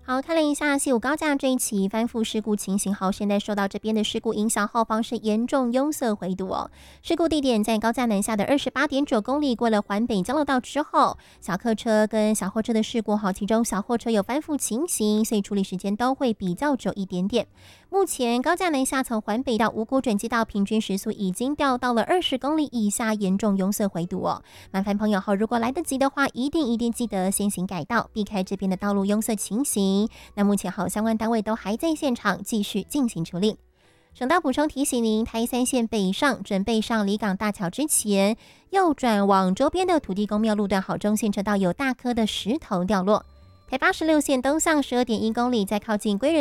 好，看了一下西武高架这一起翻覆事故情形，好，现在受到这边的事故影响，后方是严重拥塞回堵哦。事故地点在高架南下的28.9公里，过了环北交流道之后，小客车跟小货车的事故，好，其中小货车有翻覆情形，所以处理时间都会比较久一点点。目前高架南下从环北到五股转接道，平均时速已经掉到了20公里以下，严重拥塞回堵哦。麻烦朋友好，如果来得及的话，一定记得先行改道，避开这边的道路拥塞情形。那目前好，相关单位都还在现场继续进行处理。省道补充提醒您，台3线北上准备上离港大桥之前，右转往周边的土地公庙路段好中线车道有大颗的石头掉落。台86线东向12.1公里，在靠近归仁